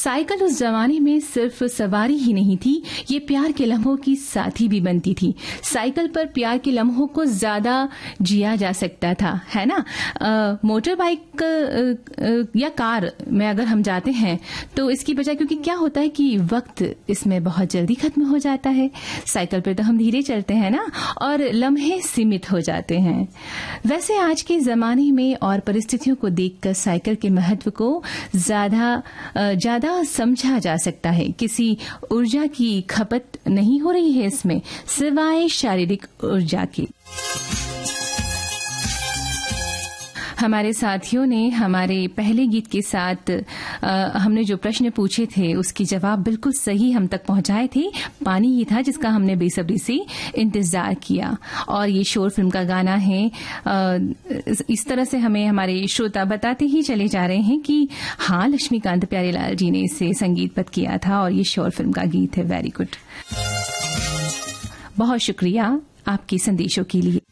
Cycle उस जमाने में सिर्फ सवारी ही नहीं थी, ये प्यार के लम्हों की साथी भी बनती थी। साइकिल पर प्यार के लम्हों को ज्यादा जिया जा सकता था, है ना। मोटर बाइक या कार में अगर हम जाते हैं तो इसकी बजाय, क्योंकि क्या होता है कि वक्त इसमें बहुत जल्दी खत्म हो जाता है। साइकिल पर तो हम धीरे चलते हैं ना, और लम्हे सीमित हो जाते हैं। वैसे आज के जमाने में और परिस्थितियों को देखकर साइकिल के महत्व को ज्यादा समझा जा सकता है। किसी ऊर्जा की खपत नहीं हो रही है इसमें, सिवाय शारीरिक ऊर्जा की। हमारे साथियों ने हमारे पहले गीत के साथ हमने जो प्रश्न पूछे थे उसके जवाब बिल्कुल सही हम तक पहुंचाए थे। पानी ही था जिसका हमने बेसब्री से इंतजार किया, और ये शोर फिल्म का गाना है। इस तरह से हमें हमारे श्रोता बताते ही चले जा रहे हैं कि हाँ, लक्ष्मीकांत प्यारेलाल जी ने इसे संगीतबद्ध किया था और ये शोर फिल्म का गीत है। वेरी गुड, बहुत शुक्रिया आपके संदेशों के लिए।